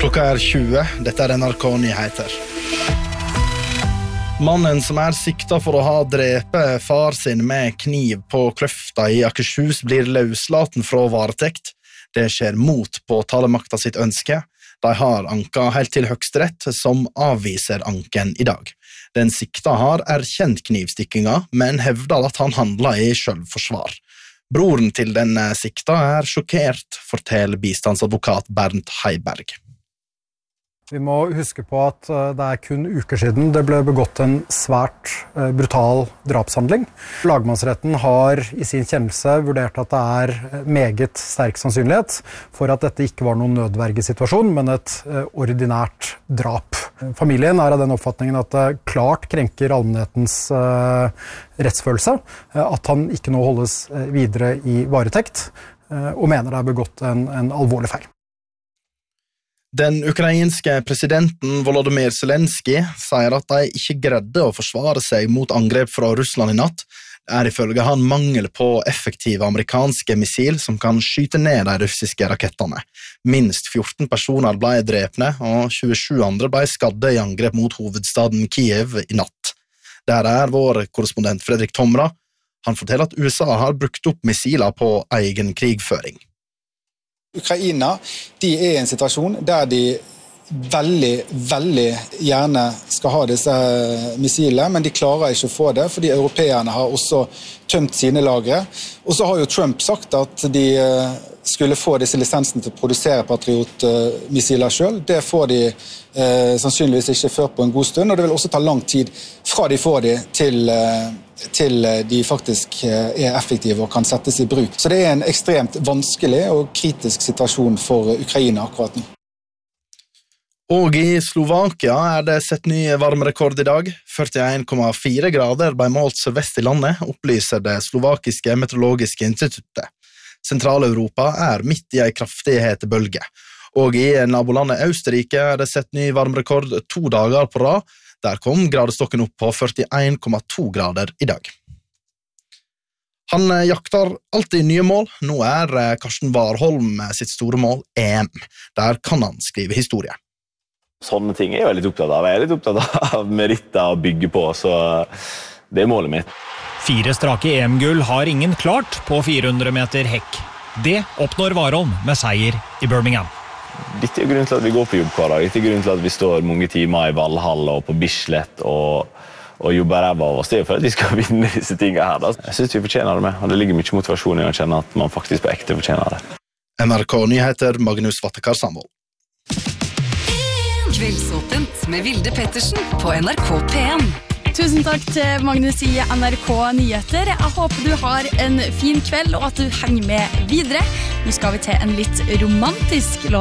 Klokka 20. Dette NRK Nyheter. Mannen som sikta for å ha drepe far sin med kniv på Kløfta i Akershus blir løslaten fra varetekt. Det skjer mot påtalemakta sitt ønske. De har anka helt til Høyesterett, som avviser anken i dag. Den sikta har erkjent knivstikkinga, men hevder at han handlet i selvforsvar. Broren til den sikta sjokkert, forteller bistandsadvokat Bernt Heiberg. Vi må huske på at det kun uker siden det ble begått en svært brutal drapshandling. Lagmannsretten har i sin kjennelse vurdert at det meget sterk sannsynlighet for at dette ikke var noen nødvergesituasjon, men et ordinært drap. Familien av den oppfatningen at det klart krenker allmennhetens rettsfølelse, at han ikke nå holdes videre i varetekt, og mener det begått en alvorlig feil. Den ukrainske presidenten Volodymyr Zelensky sier at de ikke greide å forsvare seg mot angrep fra Russland i natt. Det ifølge han mangel på effektive amerikanske missil som kan skyte ned de russiske rakettene. Minst 14 personer ble drepne, og 27 andre ble skadde i angrep mot hovedstaden Kiev i natt. Der vår korrespondent Fredrik Tomra. Han forteller at USA har brukt opp missiler på egen krigføring. Ukraina, de i en situasjon der de veldig gjerne skal ha disse missilene, men de klarer ikke å få det, fordi europeerne har også tømt sine lagre. Og så har jo Trump sagt at de skulle få disse lisensene til å produsere Patriot-missiler selv. Det får de sannsynligvis ikke før på en god stund, og det vil også ta lang tid fra de får de til de faktisk effektive og kan settes i bruk. Så det en ekstremt vanskelig og kritisk situasjon for Ukraina akkurat nå. Og i Slovakia det sett ny varmerekord i dag. 41,4 grader ble målt sørvest i landet, opplyser det slovakiske meteorologiske instituttet. Sentraleuropa midt i en kraftig hetebølge. Og i nabolandet Østerrike det sett ny varmerekord 2 dager på rad. Der kom gradestokken opp på 41,2 grader i dag. Han jakter alltid nye mål. Nå Karsten Warholm sitt store mål EM. Der kan han skrive historie. Sånne ting jeg litt opptatt av. Jeg litt opptatt av meritter å bygge på, så det målet mitt. 4 strake EM-gull har ingen klart på 400 meter hekk. Det oppnår Warholm med seier i Birmingham. Dette grunnen til at vi går på jobb hver dag. Dette grunnen til at vi står mange timer i Valhall og på Bislett og jobber ræva av oss. Det for at vi skal vinne disse tingene her. Jeg synes vi fortjener det med, og det ligger mye motivasjon i å kjenne at man faktisk på ekte fortjener det. NRK Nyheter, Magnus Vattekar Sandvold. Kveldsåpent med Vilde Pettersen på NRK P1. Tusen takk til Magnus i NRK Nyheter. Jeg håper du har en fin kveld og at du henger med videre. Nå skal vi til en litt romantisk låt.